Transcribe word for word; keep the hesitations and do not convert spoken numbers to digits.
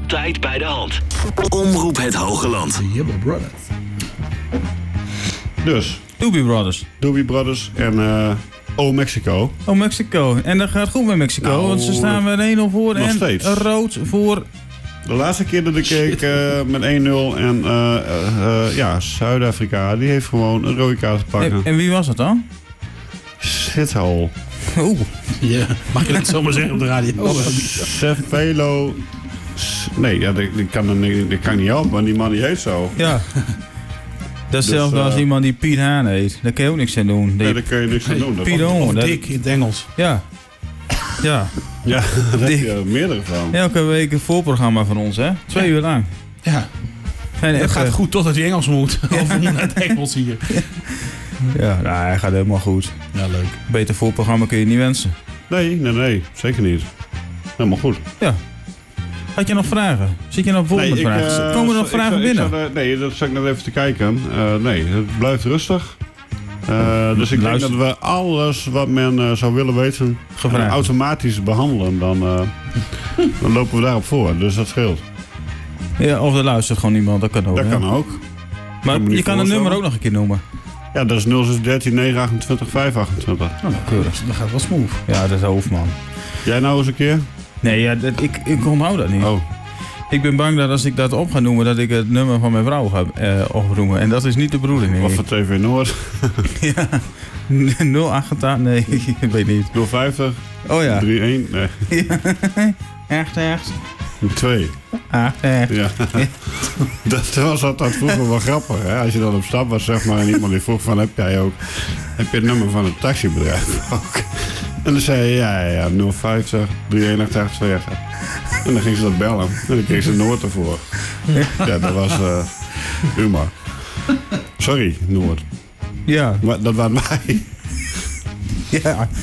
Altijd bij de hand. Omroep het Hogeland. Jibble Brothers. Dus, Doobie Brothers. Doobie Brothers en uh, Oh Mexico. Oh, Mexico. En dat gaat goed met Mexico. Nou, want ze staan weer één nul voor. nog En steeds. rood voor... De laatste keer dat ik keek uh, met één nul en uh, uh, ja, Zuid-Afrika, die heeft gewoon een rode kaart te pakken. En, en wie was dat dan? Shithole. Oeh. Ja, mag je dat zomaar zeggen op de radio? Sevelo. Nee, ja, dat, dat, kan, dat, dat kan niet helpen, want die man die heet zo. Ja. Dat is Dus, zelfs uh, als iemand die Piet Haan heet. Daar kun je ook niks aan doen. Die, Nee, daar kun je niks aan doen. Dat- Piet Haan. Of dat- Dick in het Engels. Ja. Ja. Ja, daar heb Dick. je meerdere van. Elke week een voorprogramma van ons, hè? Twee uur lang. Ja, En het echt, gaat eh, goed totdat hij Engels moet. Of moet naar het Engels hier. Ja, nou, hij gaat helemaal goed. Ja, leuk. Beter voorprogramma kun je niet wensen. Nee, nee, nee. Zeker niet. Helemaal goed. Ja. Had je nog vragen? Zit je nog vol met ik, vragen? uh, Komen er nog ik vragen zou- ik binnen? zou, uh, nee, dat zat ik net even te kijken. Uh, nee, het blijft rustig. Uh, dus ik Luister. denk dat we alles wat men uh, zou willen weten Gevraagd. uh, automatisch behandelen. Dan, uh, dan lopen we daarop voor. Dus dat scheelt. Ja, of er luistert gewoon iemand, dat kan ook. Dat hè? kan ook. Maar kan me niet je kan het voorstellen. nummer ook nog een keer noemen. Ja, dat is nul zes een drie negen achtentwintig vijf achtentwintig. Nou, keurig. Dat gaat wel smooth. Ja, dat is Hoofdman. Jij nou eens een keer? Nee, ja, dat, ik, ik onthoud dat niet. Oh, Ik ben bang dat als ik dat op ga noemen, dat ik het nummer van mijn vrouw ga uh, oproemen. En dat is niet de bedoeling, denk wat ik. voor T V Noord? Ja. nul achtentachtig, nee, ik weet niet. nul vijftig, Oh ja. drie een, nee, Echt, echt. twee. Ah, echt. Ja. dat was altijd vroeger wel grappig. Hè? Als je dan op stap was, zeg maar, en iemand die vroeg van, heb jij ook, heb je het nummer van het taxibedrijf ook? En dan zei je, ja, ja, ja, nul vijftig, drie eenentachtig, tweeëndertig. En dan ging ze dat bellen. En dan kreeg ze Noord ervoor. Ja, dat was uh, humor. Sorry, Noord. Ja. Maar dat waren wij. Ja.